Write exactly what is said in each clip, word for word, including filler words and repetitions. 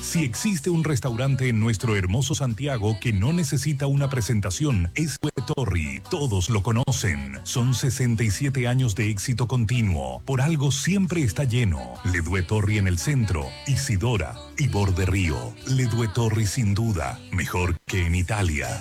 Si existe un restaurante en nuestro hermoso Santiago que no necesita una presentación, es Duetorri. Todos lo conocen. Son sesenta y siete años de éxito continuo. Por algo siempre está lleno. Le Duetorri en el centro, Isidora y Borde Río. Le Duetorri sin duda, mejor que en Italia.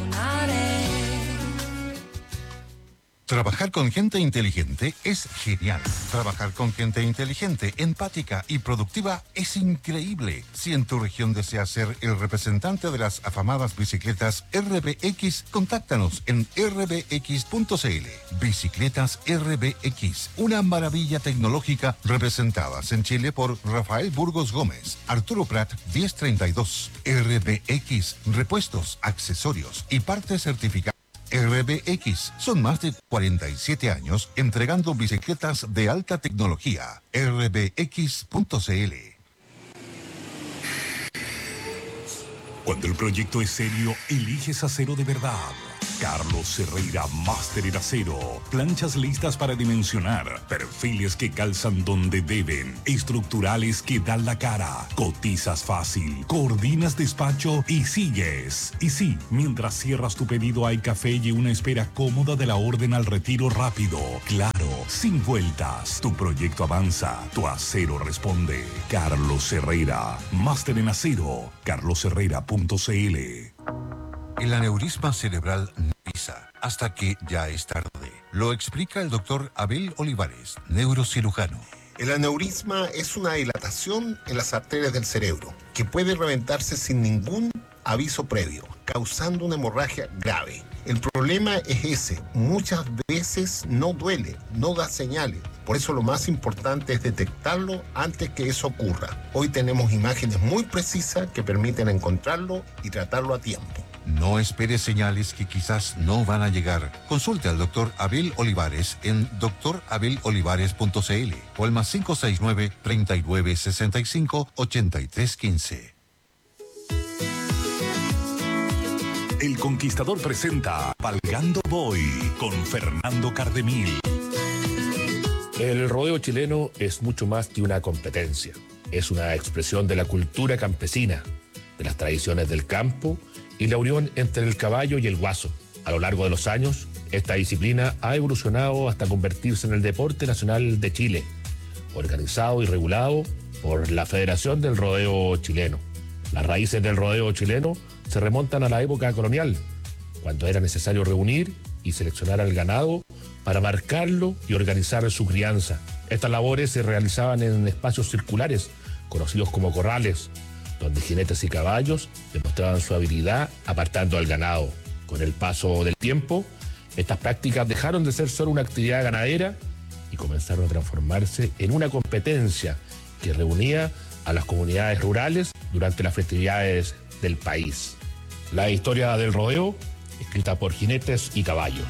Trabajar con gente inteligente es genial. Trabajar con gente inteligente, empática y productiva es increíble. Si en tu región deseas ser el representante de las afamadas bicicletas R B X, contáctanos en r b x punto c l. Bicicletas R B X, una maravilla tecnológica, representadas en Chile por Rafael Burgos Gómez, Arturo Prat diez treinta y dos. R B X, repuestos, accesorios y partes certificadas. R B X, son más de cuarenta y siete años entregando bicicletas de alta tecnología. r b x punto c l. Cuando el proyecto es serio, eliges acero de verdad. Carlos Herrera, Máster en Acero. Planchas listas para dimensionar. Perfiles que calzan donde deben. Estructurales que dan la cara. Cotizas fácil. Coordinas despacho y sigues. Y sí, mientras cierras tu pedido hay café y una espera cómoda de la orden al retiro rápido. Claro, sin vueltas. Tu proyecto avanza. Tu acero responde. Carlos Herrera, Máster en Acero. carlos herrera punto c l. El aneurisma cerebral no avisa hasta que ya es tarde. Lo explica el doctor Abel Olivares, neurocirujano. El aneurisma es una dilatación en las arterias del cerebro que puede reventarse sin ningún aviso previo, causando una hemorragia grave. El problema es ese, muchas veces no duele, no da señales. Por eso lo más importante es detectarlo antes que eso ocurra. Hoy tenemos imágenes muy precisas que permiten encontrarlo y tratarlo a tiempo. No espere señales que quizás no van a llegar. Consulte al doctor Abel Olivares en doctor abel olivares punto c l o al más cinco seis nueve, treinta y nueve, sesenta y cinco, ochenta y tres quince. El Conquistador presenta Valgando Voy con Fernando Cardemil. El rodeo chileno es mucho más que una competencia. Es una expresión de la cultura campesina, de las tradiciones del campo y la unión entre el caballo y el guaso. A lo largo de los años, esta disciplina ha evolucionado hasta convertirse en el deporte nacional de Chile, organizado y regulado por la Federación del Rodeo Chileno. Las raíces del rodeo chileno se remontan a la época colonial, cuando era necesario reunir y seleccionar al ganado para marcarlo y organizar su crianza. Estas labores se realizaban en espacios circulares, conocidos como corrales, donde jinetes y caballos demostraban su habilidad apartando al ganado. Con el paso del tiempo, estas prácticas dejaron de ser solo una actividad ganadera y comenzaron a transformarse en una competencia que reunía a las comunidades rurales durante las festividades del país. La historia del rodeo, escrita por jinetes y caballos.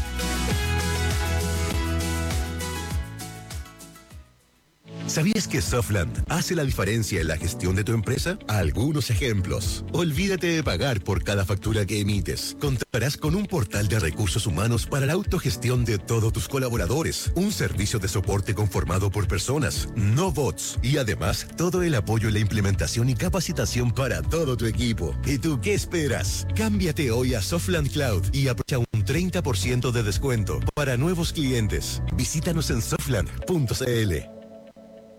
¿Sabías que Softland hace la diferencia en la gestión de tu empresa? Algunos ejemplos. Olvídate de pagar por cada factura que emites. Contarás con un portal de recursos humanos para la autogestión de todos tus colaboradores. Un servicio de soporte conformado por personas, no bots. Y además, todo el apoyo en la implementación y capacitación para todo tu equipo. ¿Y tú qué esperas? Cámbiate hoy a Softland Cloud y aprovecha un treinta por ciento de descuento para nuevos clientes. Visítanos en softland punto c l.